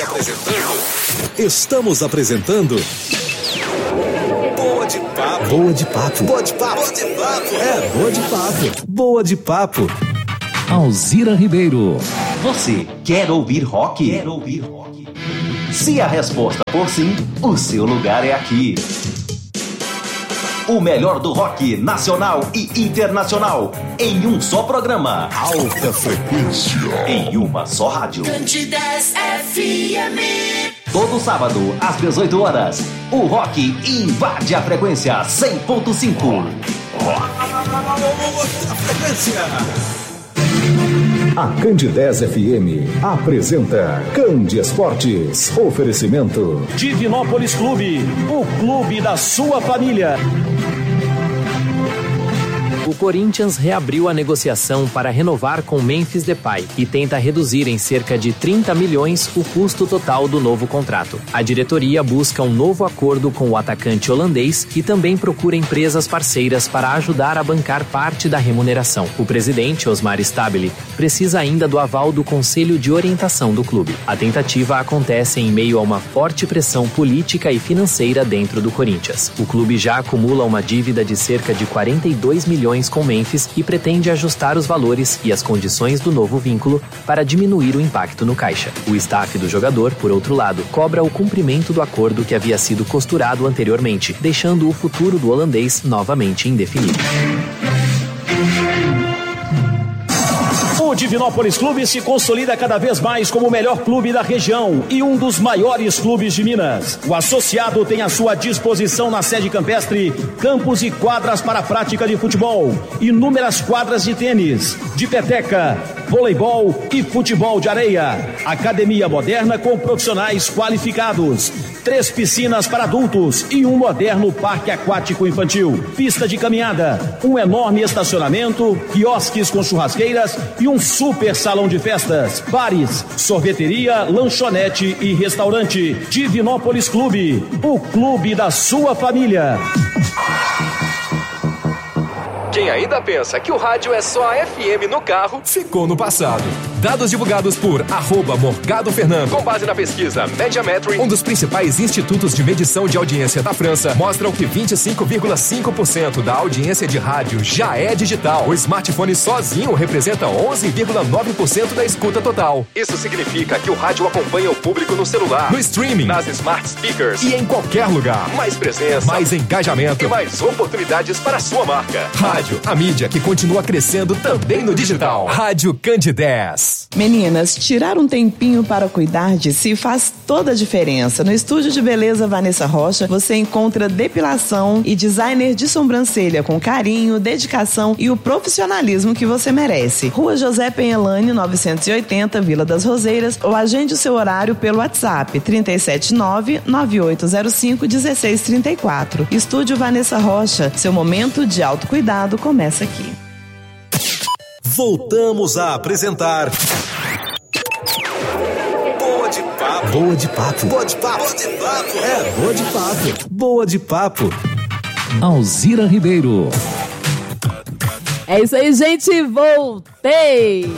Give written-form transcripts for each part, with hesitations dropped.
Estamos apresentando Boa de Papo. Boa de Papo. Boa de Papo. Boa de Papo. É, Boa de Papo. Boa de Papo. Alzira Ribeiro. Você quer ouvir rock? Quer ouvir rock? Se a resposta for sim, o seu lugar é aqui. O melhor do rock nacional e internacional em um só programa. Alta frequência. Em uma só rádio. Candidez FM. Todo sábado, às 18 horas, o rock invade a frequência 100.5. Alta frequência. A Candidez FM apresenta Candi Esportes. Oferecimento Divinópolis Clube, o clube da sua família. O Corinthians reabriu a negociação para renovar com Memphis Depay e tenta reduzir em cerca de 30 milhões o custo total do novo contrato. A diretoria busca um novo acordo com o atacante holandês e também procura empresas parceiras para ajudar a bancar parte da remuneração. O presidente, Osmar Stabile, precisa ainda do aval do Conselho de Orientação do clube. A tentativa acontece em meio a uma forte pressão política e financeira dentro do Corinthians. O clube já acumula uma dívida de cerca de 42 milhões com Memphis e pretende ajustar os valores e as condições do novo vínculo para diminuir o impacto no caixa. O staff do jogador, por outro lado, cobra o cumprimento do acordo que havia sido costurado anteriormente, deixando o futuro do holandês novamente indefinido. O Divinópolis Clube se consolida cada vez mais como o melhor clube da região e um dos maiores clubes de Minas. O associado tem à sua disposição na sede campestre campos e quadras para a prática de futebol, inúmeras quadras de tênis, de peteca, voleibol e futebol de areia. Academia moderna com profissionais qualificados, 3 piscinas para adultos e um moderno parque aquático infantil, pista de caminhada, um enorme estacionamento, quiosques com churrasqueiras e um super salão de festas, bares, sorveteria, lanchonete e restaurante. Divinópolis Clube, o clube da sua família. Quem ainda pensa que o rádio é só a FM no carro, ficou no passado. Dados divulgados por @MorgadoFernando, com base na pesquisa Mediametry, um dos principais institutos de medição de audiência da França, mostram que 25,5% da audiência de rádio já é digital. O smartphone sozinho representa 11,9% da escuta total. Isso significa que o rádio acompanha o público no celular, no streaming, nas smart speakers e em qualquer lugar. Mais presença, mais engajamento e mais oportunidades para a sua marca. Rádio, a mídia que continua crescendo também no digital. Rádio Candidez. Meninas, tirar um tempinho para cuidar de si faz toda a diferença. No estúdio de beleza Vanessa Rocha, você encontra depilação e designer de sobrancelha com carinho, dedicação e o profissionalismo que você merece. Rua José Penhelane, 980, Vila das Roseiras, ou agende o seu horário pelo WhatsApp 379-9805-1634. Estúdio Vanessa Rocha, seu momento de autocuidado começa aqui. Voltamos a apresentar Boa de Papo. Boa de Papo. Boa de Papo. Boa de Papo. É, Boa de Papo. Boa de Papo. Alzira Ribeiro. É isso aí, gente. Voltei.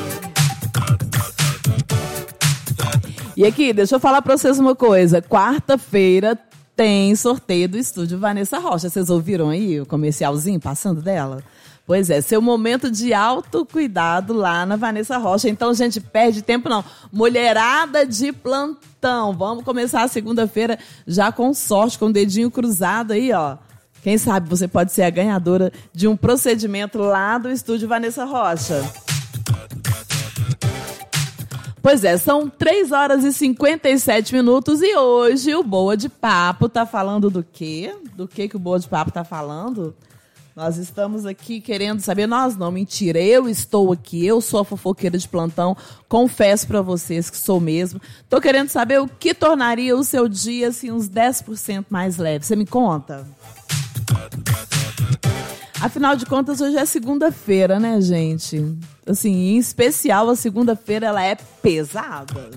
E aqui, deixa eu falar pra vocês uma coisa. Quarta-feira tem sorteio do estúdio Vanessa Rocha. Vocês ouviram aí o comercialzinho passando dela? Pois é, seu momento de autocuidado lá na Vanessa Rocha. Então, gente, perde tempo não. Mulherada de plantão. Vamos começar a segunda-feira já com sorte, com o dedinho cruzado aí, ó. Quem sabe você pode ser a ganhadora de um procedimento lá do estúdio Vanessa Rocha. Pois é, são 3h57 e hoje o Boa de Papo tá falando do quê? Do que o Boa de Papo tá falando? Nós estamos aqui querendo saber, nós não, mentira, eu estou aqui, eu sou a fofoqueira de plantão, confesso para vocês que sou mesmo. Tô querendo saber o que tornaria o seu dia assim, uns 10% mais leve. Você me conta? Afinal de contas, hoje é segunda-feira, né, gente? Assim, em especial, a segunda-feira, ela é pesada.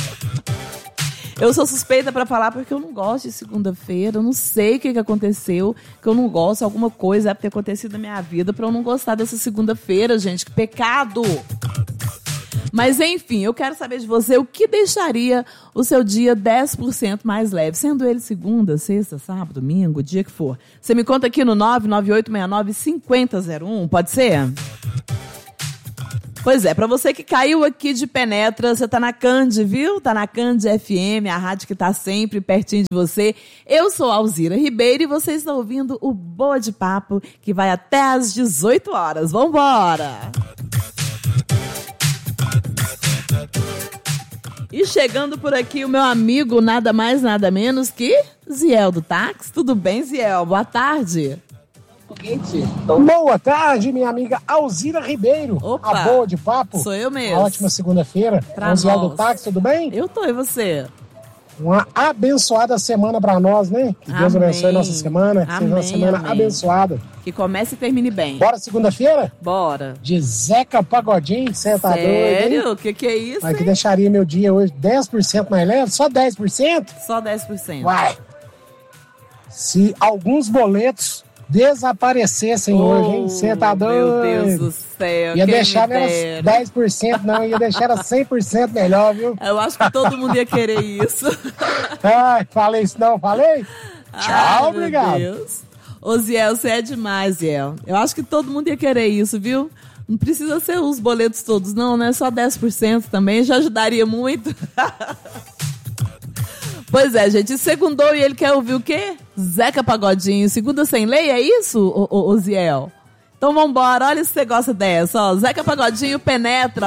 Eu sou suspeita pra falar porque eu não gosto de segunda-feira. Eu não sei o que aconteceu, que eu não gosto. Alguma coisa deve ter acontecido na minha vida pra eu não gostar dessa segunda-feira, gente. Que pecado! Mas enfim, eu quero saber de você o que deixaria o seu dia 10% mais leve, sendo ele segunda, sexta, sábado, domingo, o dia que for. Você me conta aqui no 99869-5001, pode ser? Pois é, pra você que caiu aqui de penetra, você tá na Cande, viu? Tá na Cande FM, a rádio que tá sempre pertinho de você. Eu sou Alzira Ribeiro e você está ouvindo o Boa de Papo, que vai até às 18 horas. Vambora! E chegando por aqui o meu amigo, nada mais, nada menos que Ziel do Táxi. Tudo bem, Ziel? Boa tarde. Boa tarde, minha amiga Alzira Ribeiro. Opa, a Boa de Papo. Sou eu mesmo. Uma ótima segunda-feira. Ziel do Táxi, tudo bem? Eu tô, e você? Uma abençoada semana pra nós, né? Que Deus abençoe nossa semana. Que seja uma semana abençoada. Que comece e termine bem. Bora segunda-feira? Bora. De Zeca Pagodinho, você tá doido, hein? Sério? O que é isso? Mas que deixaria meu dia hoje 10% mais leve? Só 10%? Só 10%. Uai. Se alguns boletos desaparecessem hoje, hein? Você tá doido? Meu Deus do céu. Ia deixar menos 10%, não, ia deixar era 100% melhor, viu? Eu acho que todo mundo ia querer isso. Ai, falei isso não, falei? Tchau, obrigado. Meu Deus. Ô, Ziel, você é demais, Ziel. Eu acho que todo mundo ia querer isso, viu? Não precisa ser os boletos todos, não, né? Só 10% também já ajudaria muito. Pois é, gente, segundou e ele quer ouvir o quê? Zeca Pagodinho, segunda sem lei, é isso, ô Ziel? Então vambora, olha se você gosta dessa, ó, Zeca Pagodinho penetra.